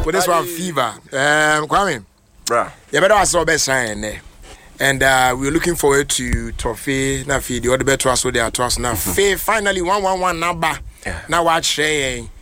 with this one fever. Kwame. Bruh. You better also be sign there. And we're looking forward to trophy. Now, feed the other better to us with their trust. Now, finally, 111 number. Now, watch saying.